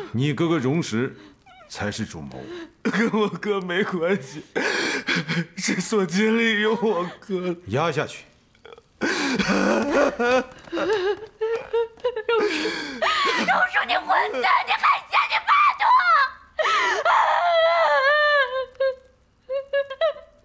你哥哥荣石才是主谋， 跟我哥没关系，是索金利用我哥。 压下去。 荣叔，你混蛋！你还